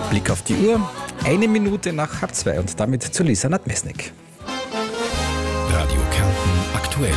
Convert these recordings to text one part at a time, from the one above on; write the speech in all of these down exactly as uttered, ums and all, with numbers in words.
Blick auf die Uhr, eine Minute nach halb zwei und damit zu Lisa Nadmesnik. Radio Kärnten aktuell.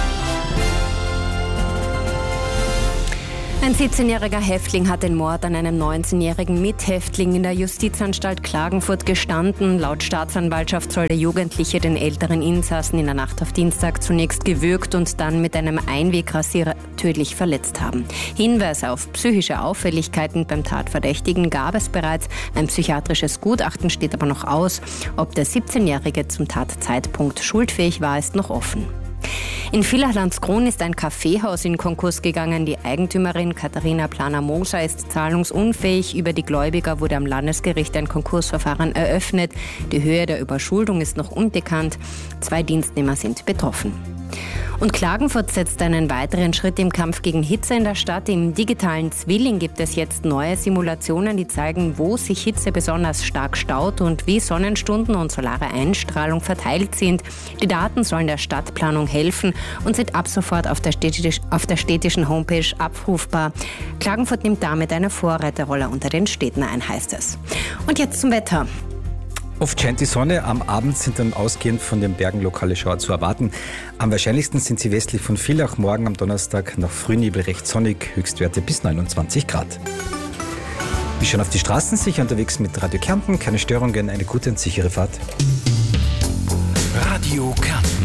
Ein siebzehnjähriger Häftling hat den Mord an einem neunzehnjährigen Mithäftling in der Justizanstalt Klagenfurt gestanden. Laut Staatsanwaltschaft soll der Jugendliche den älteren Insassen in der Nacht auf Dienstag zunächst gewürgt und dann mit einem Einwegrasierer tödlich verletzt haben. Hinweise auf psychische Auffälligkeiten beim Tatverdächtigen gab es bereits. Ein psychiatrisches Gutachten steht aber noch aus. Ob der siebzehnjährige zum Tatzeitpunkt schuldfähig war, ist noch offen. In Villach-Landskron ist ein Kaffeehaus in Konkurs gegangen. Die Eigentümerin Katharina Planer-Moser ist zahlungsunfähig. Über die Gläubiger wurde am Landesgericht ein Konkursverfahren eröffnet. Die Höhe der Überschuldung ist noch unbekannt. Zwei Dienstnehmer sind betroffen. Und Klagenfurt setzt einen weiteren Schritt im Kampf gegen Hitze in der Stadt. Im digitalen Zwilling gibt es jetzt neue Simulationen, die zeigen, wo sich Hitze besonders stark staut und wie Sonnenstunden und solare Einstrahlung verteilt sind. Die Daten sollen der Stadtplanung helfen und sind ab sofort auf der, städtisch, auf der städtischen Homepage abrufbar. Klagenfurt nimmt damit eine Vorreiterrolle unter den Städten ein, heißt es. Und jetzt zum Wetter. Oft scheint die Sonne, am Abend sind dann ausgehend von den Bergen lokale Schauer zu erwarten. Am wahrscheinlichsten sind sie westlich von Villach, morgen am Donnerstag nach Frühnebel recht sonnig, Höchstwerte bis neunundzwanzig Grad. Wie schon auf die Straßen, sicher unterwegs mit Radio Kärnten, keine Störungen, eine gute und sichere Fahrt. Radio Kärnten.